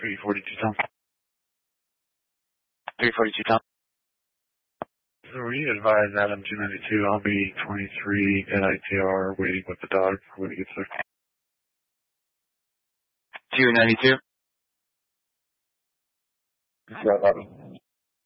342 Tom. 342 Tom. So we advise Adam 292, I'll be 23 at ITR waiting with the dog when he gets there. 292. Yeah,